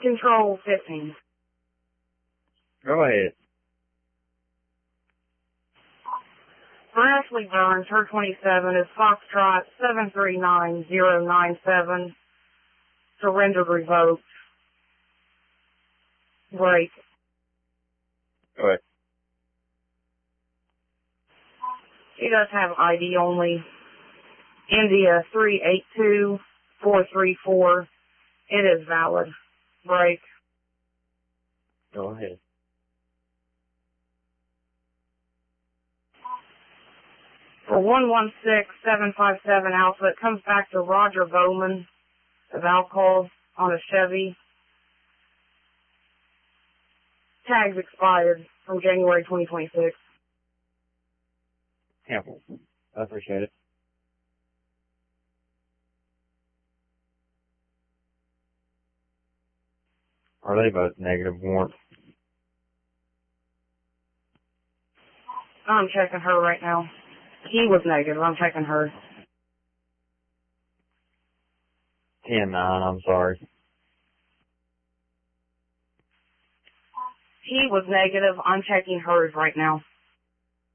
Control 15. Go ahead. For Ashley Burns, her 27 is Foxtrot 739097. Surrendered revoked. Break. Go ahead. She does have ID only. India 382434. It is valid. Break. Go ahead. For 116757 Alpha, it comes back to Roger Bowman of alcohol on a Chevy. Tags expired from January 2026. Yeah, I appreciate it. Are they both negative warrants? I'm checking her right now. He was negative. I'm checking her. 10-9, I'm sorry. He was negative. I'm checking hers right now.